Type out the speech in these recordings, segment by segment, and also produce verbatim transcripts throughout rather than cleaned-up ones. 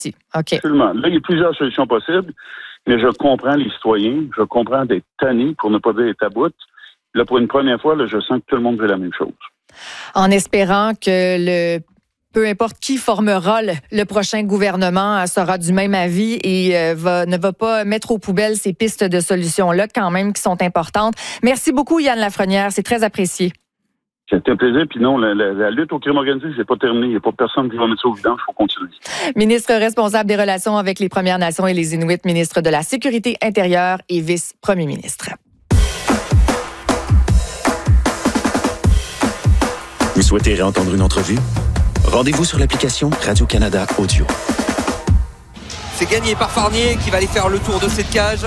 Si. OK. Absolument. Là, il y a plusieurs solutions possibles, mais je comprends les citoyens, je comprends d'être tannés, pour ne pas dire être à bout. Là, pour une première fois, là, je sens que tout le monde veut la même chose. En espérant que le peu importe qui formera le, le prochain gouvernement sera du même avis et euh, va, ne va pas mettre aux poubelles ces pistes de solutions-là quand même qui sont importantes. Merci beaucoup, Yann Lafrenière. C'est très apprécié. C'était un plaisir. Puis non, la, la, la lutte au crime organisé, c'est pas terminé. Il n'y a pas personne qui va mettre ça au vidange. Il faut continuer. Ministre responsable des relations avec les Premières Nations et les Inuits, ministre de la Sécurité intérieure et vice-premier ministre. Vous souhaitez réentendre une entrevue? Rendez-vous sur l'application Radio-Canada Audio. C'est gagné par Farnier qui va aller faire le tour de cette cage.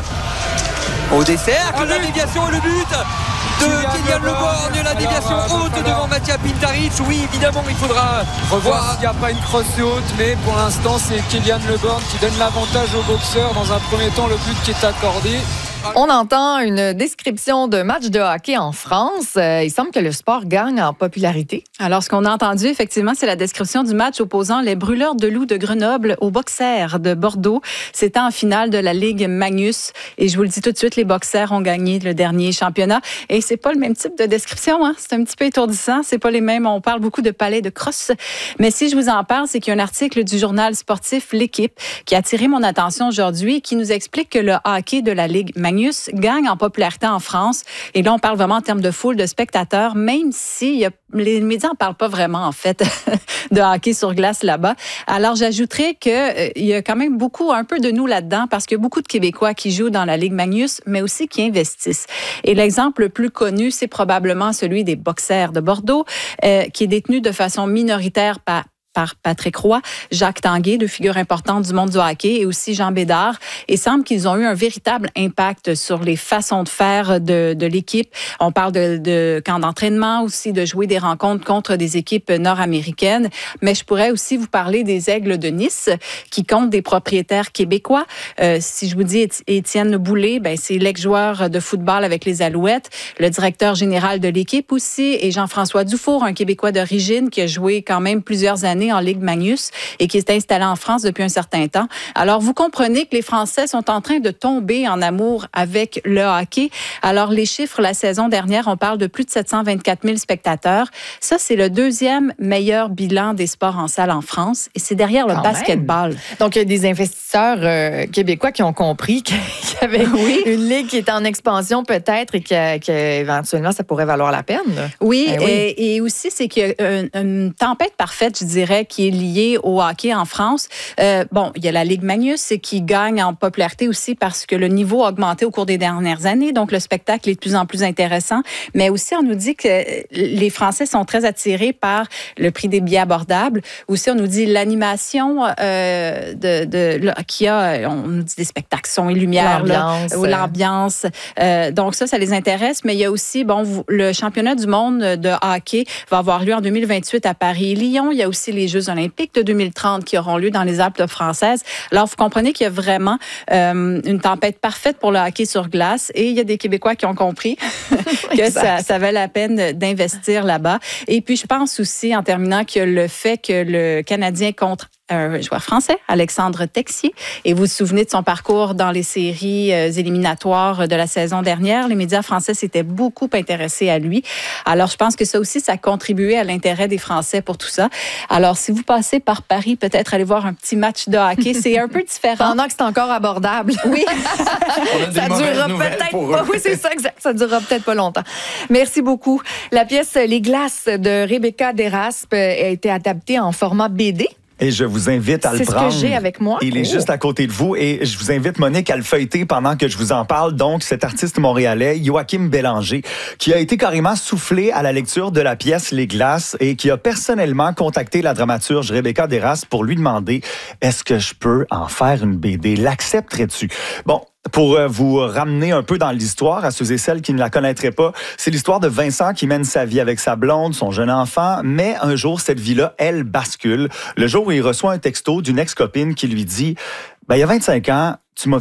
Au dessert, la déviation et le but de Kylian Le Borgne, la déviation haute devant Mattia Pintaric. Oui, évidemment, il faudra revoir s'il n'y a pas une crosse haute, mais pour l'instant, c'est Kylian Le Borgne qui donne l'avantage au boxeur. Dans un premier temps, le but qui est accordé. On entend une description de match de hockey en France. Euh, il semble que le sport gagne en popularité. Alors, ce qu'on a entendu, effectivement, c'est la description du match opposant les Brûleurs de loups de Grenoble aux Boxers de Bordeaux. C'était en finale de la Ligue Magnus. Et je vous le dis tout de suite, les Boxers ont gagné le dernier championnat. Et c'est pas le même type de description, hein? C'est un petit peu étourdissant. C'est pas les mêmes. On parle beaucoup de palais de crosse. Mais si je vous en parle, c'est qu'il y a un article du journal sportif L'Équipe qui a attiré mon attention aujourd'hui et qui nous explique que le hockey de la Ligue Magnus gagne en popularité en France. Et là, on parle vraiment en termes de foule, de spectateurs, même si y a, les médias n'en parlent pas vraiment, en fait, de hockey sur glace là-bas. Alors, j'ajouterais qu'il euh, y a quand même beaucoup, un peu de nous là-dedans, parce qu'il y a beaucoup de Québécois qui jouent dans la Ligue Magnus, mais aussi qui investissent. Et l'exemple le plus connu, c'est probablement celui des Boxers de Bordeaux, euh, qui est détenu de façon minoritaire par par Patrick Roy, Jacques Tanguay, deux figures importantes du monde du hockey, et aussi Jean Bédard. Et semble qu'ils ont eu un véritable impact sur les façons de faire de, de l'équipe. On parle de, de camps d'entraînement aussi, de jouer des rencontres contre des équipes nord-américaines. Mais je pourrais aussi vous parler des Aigles de Nice, qui comptent des propriétaires québécois. Euh, si je vous dis Étienne Boulay, ben c'est l'ex-joueur de football avec les Alouettes, le directeur général de l'équipe aussi, et Jean-François Dufour, un Québécois d'origine qui a joué quand même plusieurs années en Ligue Magnus et qui est installé en France depuis un certain temps. Alors, vous comprenez que les Français sont en train de tomber en amour avec le hockey. Alors, les chiffres, la saison dernière, on parle de plus de sept cent vingt-quatre mille spectateurs. Ça, c'est le deuxième meilleur bilan des sports en salle en France et c'est derrière le Quand basketball. Même. Donc, il y a des investisseurs euh, québécois qui ont compris qu'il y avait oui. une ligue qui est en expansion peut-être et qu'éventuellement, ça pourrait valoir la peine. Oui, ben oui. Et, et aussi, c'est qu'il y a une, une tempête parfaite, je dirais, qui est lié au hockey en France. Euh, bon, il y a la Ligue Magnus qui gagne en popularité aussi parce que le niveau a augmenté au cours des dernières années, donc le spectacle est de plus en plus intéressant. Mais aussi, on nous dit que les Français sont très attirés par le prix des billets abordables. Aussi, on nous dit l'animation euh, de, de, qui a, on nous dit des spectacles, son et lumière, l'ambiance, là, ou l'ambiance. Euh, donc ça, ça les intéresse. Mais il y a aussi, bon, le championnat du monde de hockey va avoir lieu en deux mille vingt-huit à Paris et Lyon. Il y a aussi les Jeux olympiques de deux mille trente qui auront lieu dans les Alpes françaises. Alors, vous comprenez qu'il y a vraiment euh, une tempête parfaite pour le hockey sur glace et il y a des Québécois qui ont compris que ça, ça valait la peine d'investir là-bas. Et puis, je pense aussi, en terminant, que le fait que le Canadien contre un joueur français, Alexandre Texier. Et vous vous souvenez de son parcours dans les séries euh, éliminatoires de la saison dernière. Les médias français s'étaient beaucoup intéressés à lui. Alors, je pense que ça aussi, ça a contribué à l'intérêt des Français pour tout ça. Alors, si vous passez par Paris, peut-être aller voir un petit match de hockey. C'est un peu différent. Pendant que c'est encore abordable. Oui. Ça durera peut-être pas. Oui, c'est ça, exact. Ça durera peut-être pas longtemps. Merci beaucoup. La pièce Les Glaces de Rebecca Deraspe a été adaptée en format B D. Et je vous invite à le prendre. C'est ce que j'ai avec moi. Il est oh. juste à côté de vous. Et je vous invite, Monique, à le feuilleter pendant que je vous en parle. Donc, cet artiste montréalais, Joachim Bélanger, qui a été carrément soufflé à la lecture de la pièce Les Glaces et qui a personnellement contacté la dramaturge Rebecca Deraspe pour lui demander « Est-ce que je peux en faire une B D? L'accepterais-tu? » Bon, pour vous ramener un peu dans l'histoire, à ceux et celles qui ne la connaîtraient pas, c'est l'histoire de Vincent qui mène sa vie avec sa blonde, son jeune enfant, mais un jour, cette vie-là, elle bascule. Le jour où il reçoit un texto d'une ex-copine qui lui dit « Ben, il y a vingt-cinq ans, tu m'as violé. »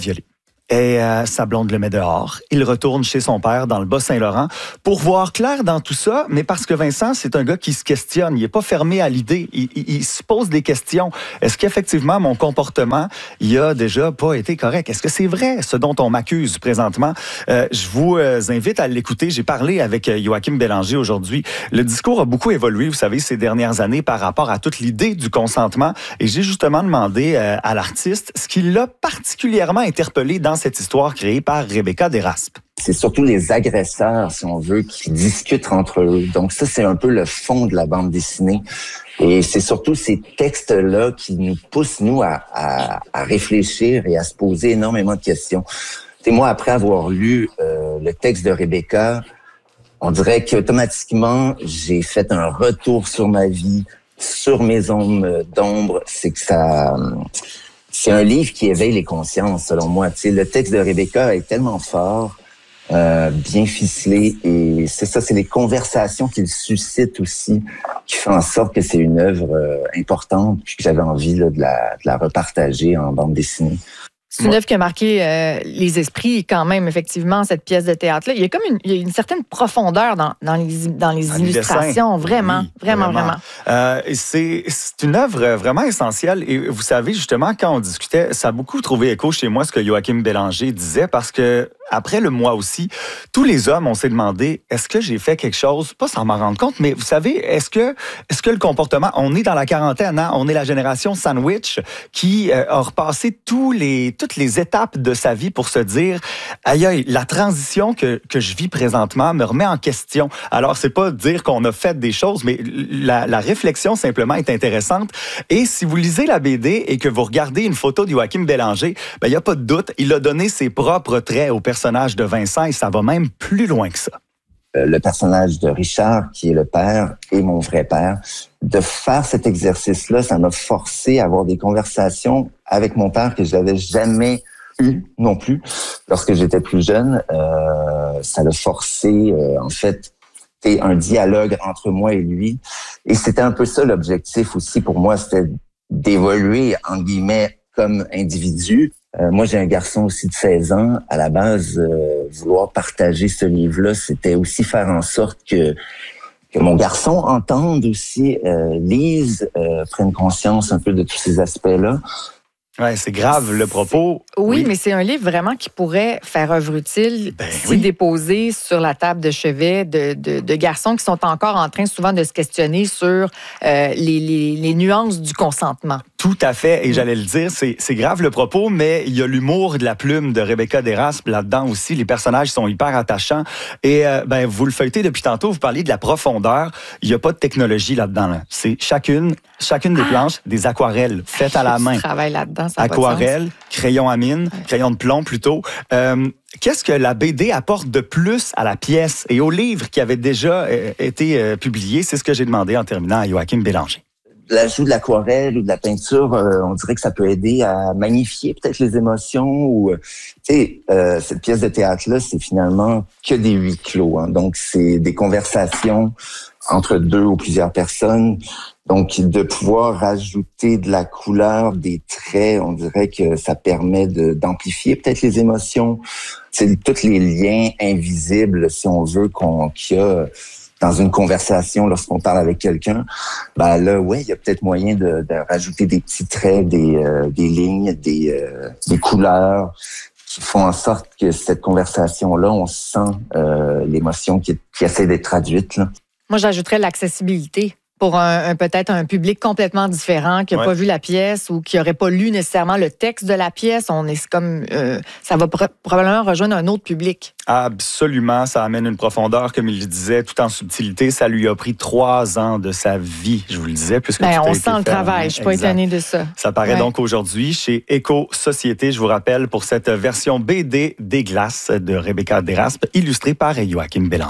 Et euh, sa blonde le met dehors. Il retourne chez son père dans le Bas-Saint-Laurent pour voir clair dans tout ça, mais parce que Vincent, c'est un gars qui se questionne. Il n'est pas fermé à l'idée. Il, il, il se pose des questions. Est-ce qu'effectivement, mon comportement, il a déjà pas été correct? Est-ce que c'est vrai, ce dont on m'accuse présentement? Euh, je vous euh, invite à l'écouter. J'ai parlé avec euh, Joachim Bélanger aujourd'hui. Le discours a beaucoup évolué, vous savez, ces dernières années par rapport à toute l'idée du consentement. Et j'ai justement demandé euh, à l'artiste ce qui l'a particulièrement interpellé dans cette histoire créée par Rebecca Deraspe. C'est surtout les agresseurs, si on veut, qui discutent entre eux. Donc ça, c'est un peu le fond de la bande dessinée. Et c'est surtout ces textes-là qui nous poussent, nous, à, à, à réfléchir et à se poser énormément de questions. Et moi, après avoir lu euh, le texte de Rebecca, on dirait qu'automatiquement, j'ai fait un retour sur ma vie, sur mes zones d'ombre. C'est que ça... C'est un livre qui éveille les consciences, selon moi. Tu sais, le texte de Rebecca est tellement fort, euh, bien ficelé, et c'est ça, c'est les conversations qu'il suscite aussi, qui fait en sorte que c'est une œuvre euh, importante, puis que j'avais envie là, de, la, de la repartager en bande dessinée. C'est une œuvre qui a marqué euh, les esprits quand même, effectivement, cette pièce de théâtre-là. Il y a comme une, il y a une certaine profondeur dans, dans les, dans les dans illustrations, vraiment, oui, vraiment, vraiment, vraiment. Euh, c'est, c'est une œuvre vraiment essentielle. Et vous savez, justement, quand on discutait, ça a beaucoup trouvé écho chez moi ce que Joachim Bélanger disait, parce que après le mois aussi, tous les hommes, on s'est demandé, est-ce que j'ai fait quelque chose, pas sans m'en rendre compte, mais vous savez, est-ce que, est-ce que le comportement, on est dans la quarantaine, hein? On est la génération sandwich qui euh, a repassé tous les, toutes les étapes de sa vie pour se dire, aïe aïe, la transition que, que je vis présentement me remet en question. Alors, c'est pas dire qu'on a fait des choses, mais la, la réflexion simplement est intéressante. Et si vous lisez la B D et que vous regardez une photo de Joachim Bélanger, ben, il n'y a pas de doute, il a donné ses propres traits au personnage de Vincent et ça va même plus loin que ça. Euh, le personnage de Richard, qui est le père et mon vrai père, de faire cet exercice-là, ça m'a forcé à avoir des conversations avec mon père que je n'avais jamais eu non plus lorsque j'étais plus jeune. Euh, ça l'a forcé, euh, en fait, c'était un dialogue entre moi et lui. Et c'était un peu ça l'objectif aussi pour moi, c'était d'évoluer, en guillemets, comme individu. Euh, moi, j'ai un garçon aussi de seize ans. À la base, euh, vouloir partager ce livre-là, c'était aussi faire en sorte que que mon garçon entende aussi, euh, lise, euh, prenne conscience un peu de tous ces aspects-là. Ouais, c'est grave le propos. Oui, oui, mais c'est un livre vraiment qui pourrait faire œuvre utile ben, si oui. déposé sur la table de chevet de, de, de garçons qui sont encore en train souvent de se questionner sur euh, les, les, les nuances du consentement. Tout à fait, et j'allais le dire, c'est, c'est grave le propos, mais il y a l'humour de la plume de Rebecca Deraspe là-dedans aussi. Les personnages sont hyper attachants. Et euh, ben, vous le feuilletez depuis tantôt, vous parliez de la profondeur. Il n'y a pas de technologie là-dedans. Là. C'est chacune, chacune des ah. planches, des aquarelles faites à la main. Je travaille là-dedans, ça Aquarelle, crayon à mine, ouais. crayon de plomb plutôt. Euh, Qu'est-ce que la B D apporte de plus à la pièce et au livre qui avait déjà euh, été euh, publié? C'est ce que j'ai demandé en terminant à Joachim Bélanger. L'ajout de l'aquarelle ou de la peinture, euh, on dirait que ça peut aider à magnifier peut-être les émotions. Ou, tu sais, euh, cette pièce de théâtre-là, c'est finalement que des huis clos. Hein. Donc, c'est des conversations entre deux ou plusieurs personnes. Donc, de pouvoir rajouter de la couleur, des traits, on dirait que ça permet de, d'amplifier peut-être les émotions. C'est tous les liens invisibles, si on veut, qu'on, qu'il y a dans une conversation lorsqu'on parle avec quelqu'un. Ben là, ouais, il y a peut-être moyen de, de rajouter des petits traits, des, euh, des lignes, des, euh, des couleurs qui font en sorte que cette conversation-là, on sent euh, l'émotion qui, qui essaie d'être traduite, là. Moi, j'ajouterais l'accessibilité. Pour un, un, peut-être un public complètement différent qui n'a ouais. pas vu la pièce ou qui n'aurait pas lu nécessairement le texte de la pièce. On est comme euh, ça va pr- probablement rejoindre un autre public. Absolument, ça amène une profondeur, comme il le disait, tout en subtilité. Ça lui a pris trois ans de sa vie, je vous le disais, puisque ben, tout on a sent été le fait, travail. Je suis pas étonnée de ça. Ça paraît ouais. donc aujourd'hui chez Éco-Société. Je vous rappelle pour cette version B D des glaces de Rebecca Deraspe, illustrée par Joachim Bélanger.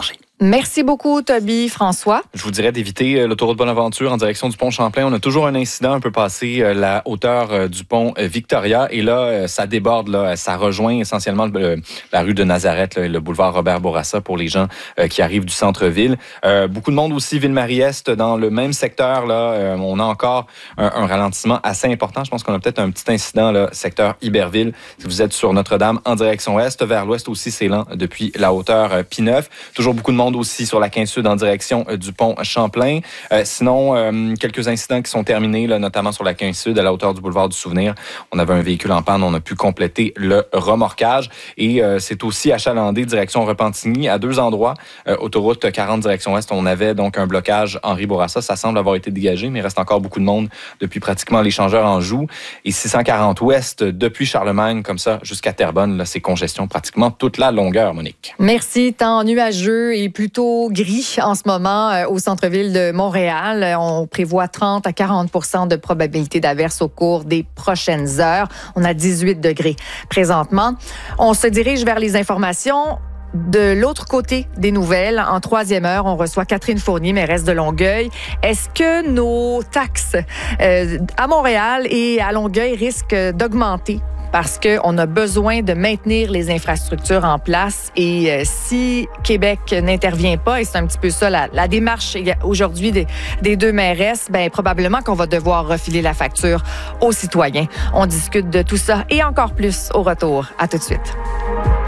Merci beaucoup, Toby. François? Je vous dirais d'éviter l'autoroute Bonaventure en direction du pont Champlain. On a toujours un incident un peu passé la hauteur du pont Victoria. Et là, ça déborde. Là, ça rejoint essentiellement le, la rue de Nazareth là, et le boulevard Robert-Bourassa pour les gens euh, qui arrivent du centre-ville. Euh, beaucoup de monde aussi, Ville-Marie-Est, dans le même secteur. Là, euh, on a encore un, un ralentissement assez important. Je pense qu'on a peut-être un petit incident, là, secteur Iberville. Si vous êtes sur Notre-Dame en direction Est, vers l'Ouest aussi, c'est lent depuis la hauteur euh, Pie-Neuf. Toujours beaucoup de monde aussi sur la quinze sud en direction euh, du pont Champlain. Euh, sinon, euh, quelques incidents qui sont terminés, là, notamment sur la quinze sud à la hauteur du boulevard du Souvenir. On avait un véhicule en panne, on a pu compléter le remorquage. Et euh, c'est aussi achalandé direction Repentigny à deux endroits. Euh, autoroute quarante direction Est, on avait donc un blocage Henri Bourassa. Ça semble avoir été dégagé, mais il reste encore beaucoup de monde depuis pratiquement l'échangeur en Joux. Et six cent quarante Ouest, depuis Charlemagne, comme ça, jusqu'à Terrebonne, là, c'est congestion pratiquement toute la longueur, Monique. Merci. Temps nuageux et plutôt gris en ce moment euh, au centre-ville de Montréal. On prévoit trente à quarante pour cent de probabilité d'averse au cours des prochaines heures. On a dix-huit degrés présentement. On se dirige vers les informations. De l'autre côté des nouvelles, en troisième heure, on reçoit Catherine Fournier, mairesse de Longueuil. Est-ce que nos taxes euh, à Montréal et à Longueuil risquent d'augmenter? Parce qu'on a besoin de maintenir les infrastructures en place. Et euh, si Québec n'intervient pas, et c'est un petit peu ça la, la démarche aujourd'hui des, des deux mairesses, ben probablement qu'on va devoir refiler la facture aux citoyens. On discute de tout ça et encore plus au retour. À tout de suite.